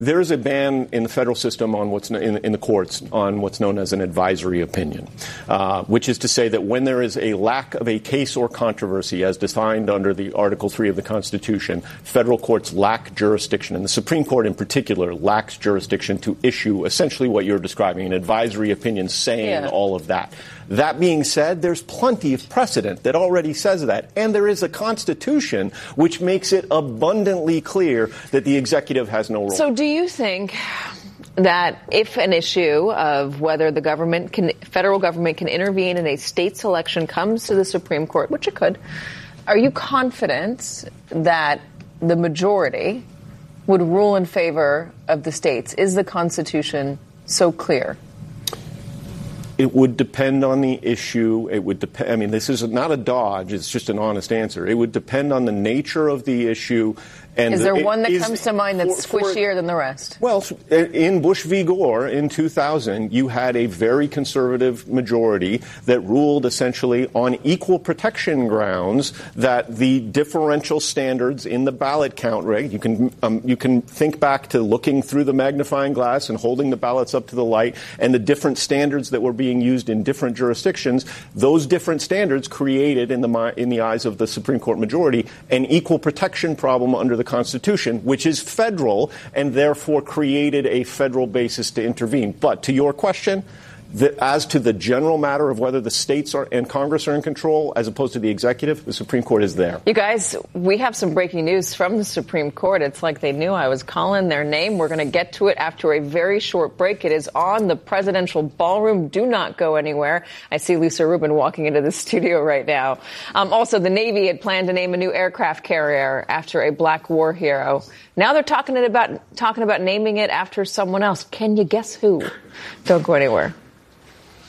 There is a ban in the federal system on in the courts on what's known as an advisory opinion, which is to say that when there is a lack of a case or controversy as defined under the Article 3 of the Constitution, federal courts lack jurisdiction, and the Supreme Court in particular lacks jurisdiction to issue essentially what you're describing, an advisory opinion saying all of that. That being said, there's plenty of precedent that already says that. And there is a Constitution which makes it abundantly clear that the executive has no role. So do you think that if an issue of whether the federal government can intervene in a state's election comes to the Supreme Court, which it could, are you confident that the majority would rule in favor of the states? Is the Constitution so clear? It would depend on the issue. It would depend. I mean, this is not a dodge. It's just an honest answer. It would depend on the nature of the issue. And is there one that comes to mind that's squishier than the rest? Well, in Bush v. Gore in 2000, you had a very conservative majority that ruled essentially on equal protection grounds that the differential standards in the ballot count rate, you can think back to looking through the magnifying glass and holding the ballots up to the light and the different standards that were being used in different jurisdictions. Those different standards created in the eyes of the Supreme Court majority an equal protection problem under the Constitution, which is federal and therefore created a federal basis to intervene. But to your question, as to the general matter of whether the states and Congress are in control as opposed to the executive, the Supreme Court is there. You guys, we have some breaking news from the Supreme Court. It's like they knew I was calling their name. We're going to get to it after a very short break. It is on the presidential ballroom. Do not go anywhere. I see Lisa Rubin walking into the studio right now. Also, the Navy had planned to name a new aircraft carrier after a black war hero. Now they're talking about naming it after someone else. Can you guess who? Don't go anywhere.